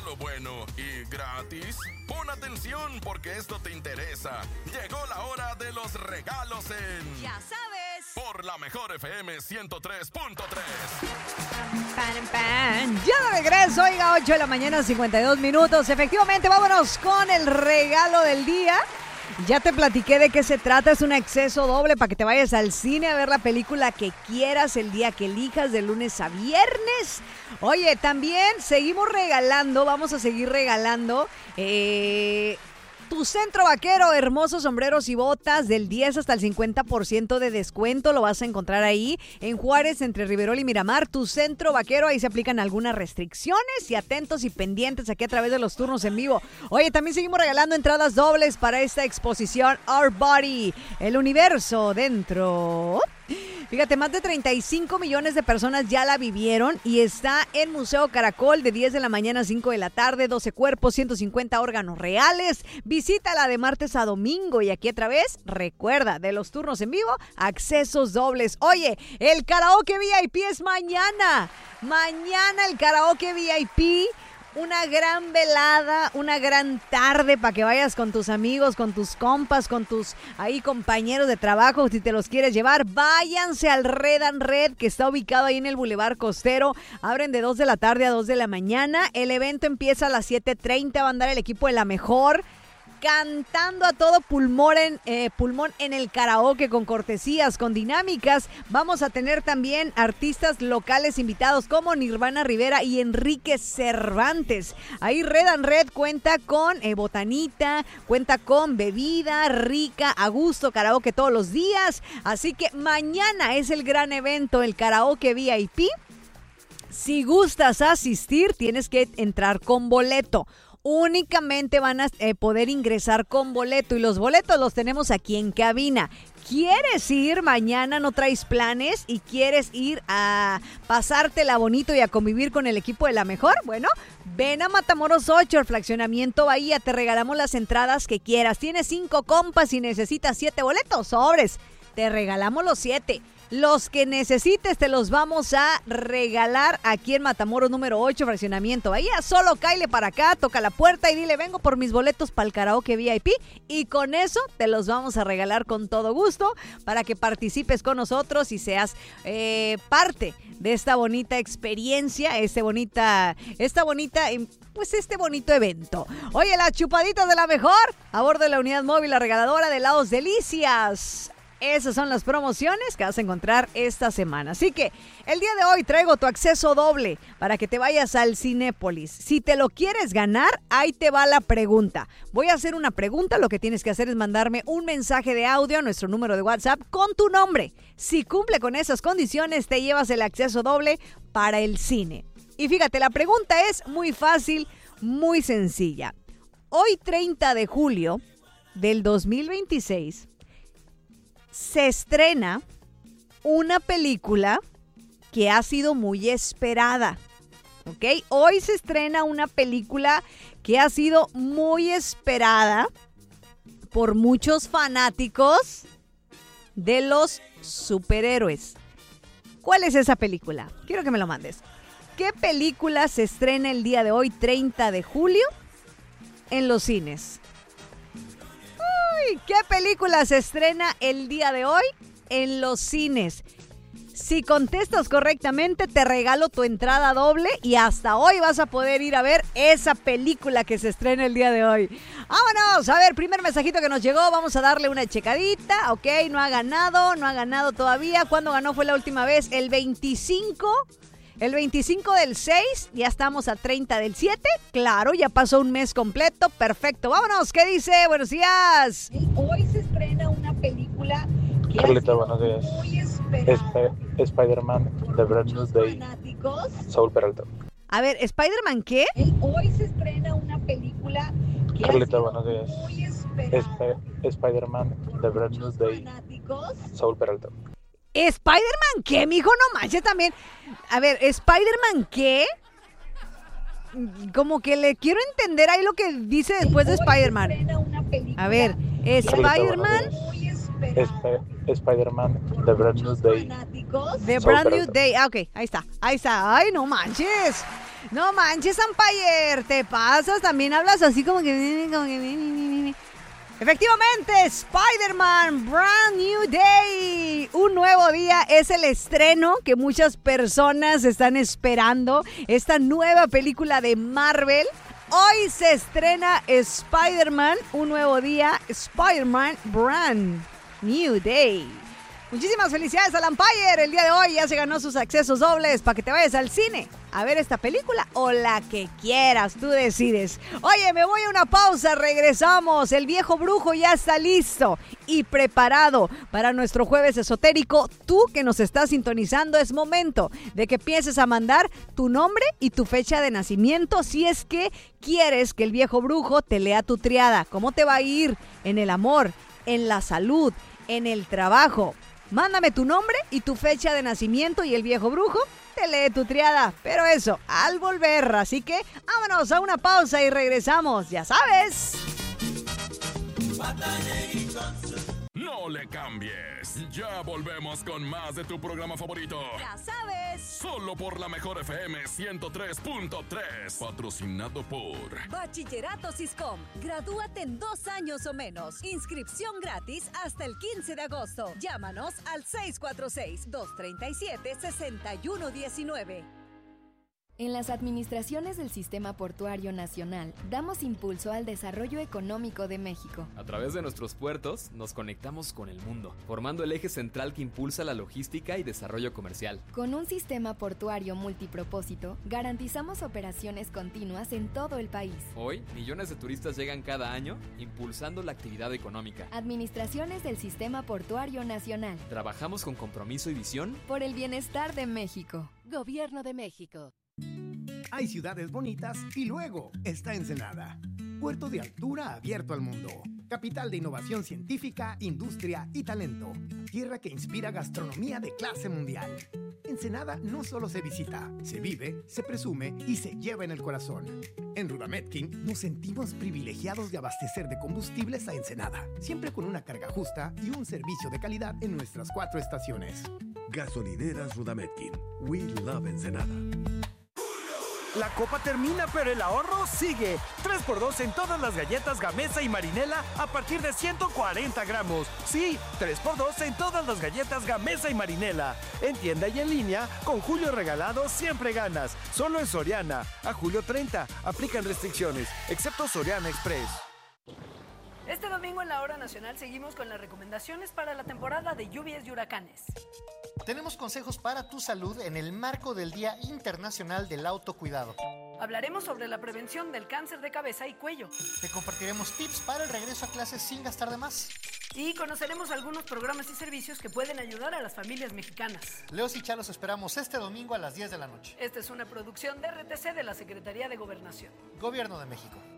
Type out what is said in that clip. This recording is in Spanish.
lo bueno y gratis. Pon atención porque esto te interesa. Llegó la hora de los regalos en... Ya sabes. Por la mejor FM 103.3. Ya de regreso, oiga, 8 de la mañana, 52 minutos. Efectivamente, vámonos con el regalo del día. Ya te platiqué de qué se trata, es un acceso doble para que te vayas al cine a ver la película que quieras el día que elijas, de lunes a viernes. Oye, también seguimos regalando, vamos a seguir regalando tu Centro Vaquero, hermosos sombreros y botas del 10 hasta el 50% de descuento. Lo vas a encontrar ahí en Juárez, entre Riverol y Miramar. Tu Centro Vaquero, ahí se aplican algunas restricciones y atentos y pendientes aquí a través de los turnos en vivo. Oye, también seguimos regalando entradas dobles para esta exposición Our Body, el universo dentro. Fíjate, más de 35 millones de personas ya la vivieron y está en Museo Caracol de 10 de la mañana a 5 de la tarde, 12 cuerpos, 150 órganos reales. Visítala de martes a domingo y aquí otra vez, recuerda, de los turnos en vivo, accesos dobles. Oye, el karaoke VIP es mañana. Mañana el karaoke VIP. Una gran velada, una gran tarde para que vayas con tus amigos, con tus compas, con tus ahí compañeros de trabajo. Si te los quieres llevar, váyanse al Red and Red, que está ubicado ahí en el Boulevard Costero. Abren de 2 de la tarde a 2 de la mañana. El evento empieza a las 7:30. Va a andar el equipo de La Mejor cantando a todo pulmón en el karaoke, con cortesías, con dinámicas. Vamos a tener también artistas locales invitados como Nirvana Rivera y Enrique Cervantes. Ahí Red and Red cuenta con botanita, cuenta con bebida rica, a gusto, karaoke todos los días. Así que mañana es el gran evento, el karaoke VIP. Si gustas asistir, tienes que entrar con boleto. Únicamente van a poder ingresar con boleto y los boletos los tenemos aquí en cabina. ¿Quieres ir mañana, no traes planes y quieres ir a pasártela bonito y a convivir con el equipo de La Mejor? Bueno, ven a Matamoros 8, el fraccionamiento Bahía, te regalamos las entradas que quieras. Tienes 5 compas y necesitas 7 boletos, sobres, te regalamos los 7. Los que necesites te los vamos a regalar aquí en Matamoros número 8, fraccionamiento Bahía. Solo cáile para acá, toca la puerta y dile, vengo por mis boletos para el karaoke VIP. Y con eso te los vamos a regalar con todo gusto para que participes con nosotros y seas parte de esta bonita experiencia, este bonito evento. Oye, las chupaditas de La Mejor a bordo de la unidad móvil, la regaladora de helados Delicias. Esas son las promociones que vas a encontrar esta semana. Así que el día de hoy traigo tu acceso doble para que te vayas al Cinépolis. Si te lo quieres ganar, ahí te va la pregunta. Voy a hacer una pregunta. Lo que tienes que hacer es mandarme un mensaje de audio a nuestro número de WhatsApp con tu nombre. Si cumple con esas condiciones, te llevas el acceso doble para el cine. Y fíjate, la pregunta es muy fácil, muy sencilla. Hoy, 30 de julio del 2026... se estrena una película que ha sido muy esperada, ¿ok? Hoy se estrena una película que ha sido muy esperada por muchos fanáticos de los superhéroes. ¿Cuál es esa película? Quiero que me lo mandes. ¿Qué película se estrena el día de hoy, 30 de julio, en los cines? ¿Qué película se estrena el día de hoy en los cines? Si contestas correctamente, te regalo tu entrada doble y hasta hoy vas a poder ir a ver esa película que se estrena el día de hoy. ¡Vámonos! A ver, primer mensajito que nos llegó, vamos a darle una checadita. Ok, no ha ganado todavía. ¿Cuándo ganó? Fue la última vez, el 25 del 6, ya estamos a 30 del 7. Claro, ya pasó un mes completo. Perfecto, vámonos. ¿Qué dice? Buenos días. Hoy se estrena una película que Carlita, buenos días. muy esperada. Spider-Man, The Brand New Day, Fanáticos. Saúl Peralta. A ver, ¿Spider-Man qué? Hoy se estrena una película que Carlita, buenos días. muy esperada. Spider-Man, The Brand New Day, Fanáticos. Saúl Peralta. ¿Spider-Man qué, mijo? No manches también. A ver, ¿Spider-Man qué? Como que le quiero entender ahí lo que dice después de Hoy se Spider-Man. estrena una película A ver, que Spider-Man. muy esperada. Spider-Man, The Brand New Day. Fanáticos. The Súper Brand New alto. Day. Ah, ok, ahí está. Ay, no manches. No manches, Empire. Te pasas, también hablas así como que... Efectivamente, Spider-Man Brand New Day. Un nuevo día es el estreno que muchas personas están esperando. Esta nueva película de Marvel. Hoy se estrena Spider-Man, un nuevo día, Spider-Man Brand New Day. Muchísimas felicidades al Empire. El día de hoy ya se ganó sus accesos dobles para que te vayas al cine a ver esta película o la que quieras, tú decides. Oye, me voy a una pausa, regresamos. El viejo brujo ya está listo y preparado para nuestro jueves esotérico. Tú que nos estás sintonizando, es momento de que empieces a mandar tu nombre y tu fecha de nacimiento si es que quieres que el viejo brujo te lea tu triada. ¿Cómo te va a ir en el amor, en la salud, en el trabajo? Mándame tu nombre y tu fecha de nacimiento y el viejo brujo te lee tu triada. Pero eso, al volver. Así que vámonos a una pausa y regresamos. Ya sabes. No le cambies. Ya volvemos con más de tu programa favorito. Ya sabes. Solo por la mejor FM 103.3. Patrocinado por Bachillerato Siscom. Gradúate en 2 años o menos. Inscripción gratis hasta el 15 de agosto. Llámanos al 646-237-6119. En las administraciones del Sistema Portuario Nacional, damos impulso al desarrollo económico de México. A través de nuestros puertos, nos conectamos con el mundo, formando el eje central que impulsa la logística y desarrollo comercial. Con un sistema portuario multipropósito, garantizamos operaciones continuas en todo el país. Hoy, millones de turistas llegan cada año, impulsando la actividad económica. Administraciones del Sistema Portuario Nacional. Trabajamos con compromiso y visión Por el bienestar de México. Gobierno de México. Hay ciudades bonitas y luego está Ensenada. Puerto de altura abierto al mundo. Capital de innovación científica, industria y talento. Tierra que inspira gastronomía de clase mundial. Ensenada no solo se visita, se vive, se presume y se lleva en el corazón. En Rudametkin nos sentimos privilegiados de abastecer de combustibles a Ensenada, siempre con una carga justa y un servicio de calidad en nuestras 4 estaciones. Gasolineras Rudametkin. We love Ensenada. La copa termina, pero el ahorro sigue. 3x2 en todas las galletas Gamesa y Marinela a partir de 140 gramos. Sí, 3x2 en todas las galletas Gamesa y Marinela. En tienda y en línea, con Julio Regalado siempre ganas. Solo en Soriana. A julio 30. Aplican restricciones, excepto Soriana Express. Este domingo en la Hora Nacional seguimos con las recomendaciones para la temporada de lluvias y huracanes. Tenemos consejos para tu salud en el marco del Día Internacional del Autocuidado. Hablaremos sobre la prevención del cáncer de cabeza y cuello. Te compartiremos tips para el regreso a clases sin gastar de más. Y conoceremos algunos programas y servicios que pueden ayudar a las familias mexicanas. Leos y Chalos esperamos este domingo a las 10 de la noche. Esta es una producción de RTC de la Secretaría de Gobernación. Gobierno de México.